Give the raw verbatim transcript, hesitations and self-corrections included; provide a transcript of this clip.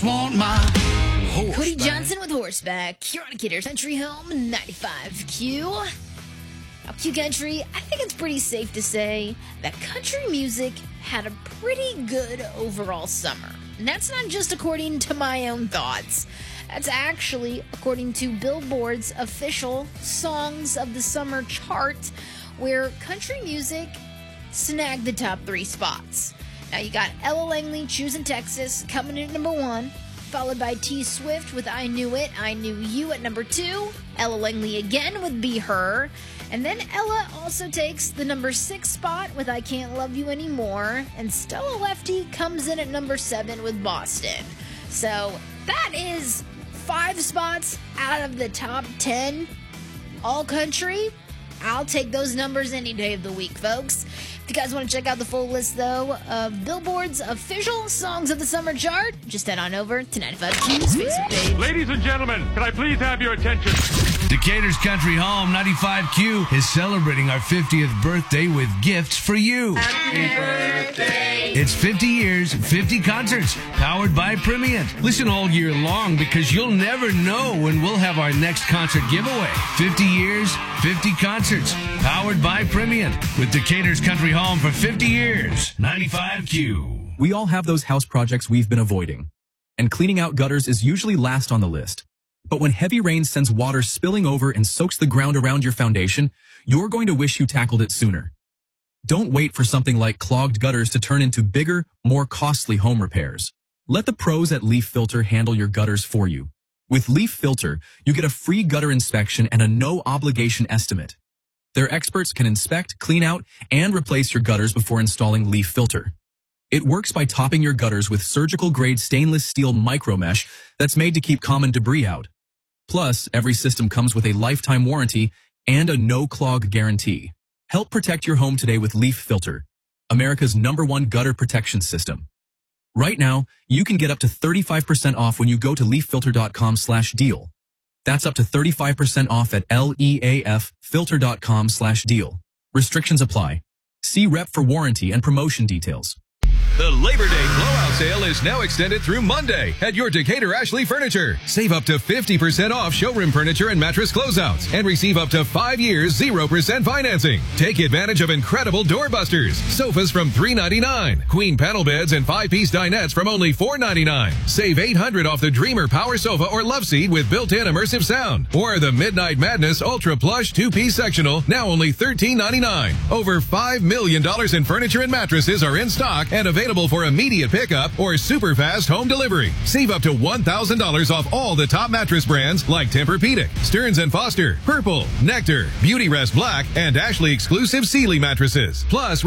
Want my horseback. Cody Johnson with Horseback. You're on Gator Country Home, ninety-five Q. Now, Q Country, I think it's pretty safe to say that country music had a pretty good overall summer. And that's not just according to my own thoughts. That's actually according to Billboard's official Songs of the Summer chart, where country music snagged the top three spots. Now, you got Ella Langley, Choosing Texas, coming in at number one, followed by T Swift with I Knew It, I Knew You at number two, Ella Langley again with Be Her, and then Ella also takes the number six spot with I Can't Love You Anymore, and Stella Lefty comes in at number seven with Boston. So that is five spots out of the top ten all country. I'll take those numbers any day of the week, folks. If you guys want to check out the full list, though, of Billboard's official Songs of the Summer chart, just head on over to ninety-five Q's Facebook page. Ladies and gentlemen, can I please have your attention? Decatur's Country Home, ninety-five Q, is celebrating our fiftieth birthday with gifts for you. Happy birthday. It's fifty years, fifty concerts, powered by Primient. Listen all year long because you'll never know when we'll have our next concert giveaway. fifty years, fifty concerts, powered by Primient. With Decatur's Country Home for fifty years, ninety-five Q. We all have those house projects we've been avoiding, and cleaning out gutters is usually last on the list. But when heavy rain sends water spilling over and soaks the ground around your foundation, you're going to wish you tackled it sooner. Don't wait for something like clogged gutters to turn into bigger, more costly home repairs. Let the pros at Leaf Filter handle your gutters for you. With Leaf Filter, you get a free gutter inspection and a no-obligation estimate. Their experts can inspect, clean out, and replace your gutters before installing Leaf Filter. It works by topping your gutters with surgical-grade stainless steel micromesh that's made to keep common debris out. Plus, every system comes with a lifetime warranty and a no-clog guarantee. Help protect your home today with Leaf Filter, America's number one gutter protection system. Right now, you can get up to thirty-five percent off when you go to leaf filter dot com slash deal. That's up to thirty-five percent off at leaf filter dot com slash deal. Restrictions apply. See rep for warranty and promotion details. The Labor Day blowout sale is now extended through Monday at your Decatur Ashley Furniture. Save up to fifty percent off showroom furniture and mattress closeouts and receive up to five years zero percent financing. Take advantage of incredible doorbusters, sofas from three ninety-nine, queen panel beds and five-piece dinettes from only four ninety-nine. Save eight hundred off the Dreamer Power Sofa or Love Seat with built-in immersive sound. Or the Midnight Madness Ultra Plush two-piece sectional, now only thirteen ninety-nine. Over five million dollars in furniture and mattresses are in stock and available for immediate pickup or super fast home delivery. Save up to one thousand dollars off all the top mattress brands like Tempur-Pedic, Stearns and Foster, Purple, Nectar, Beauty Rest Black, and Ashley exclusive Sealy mattresses. Plus,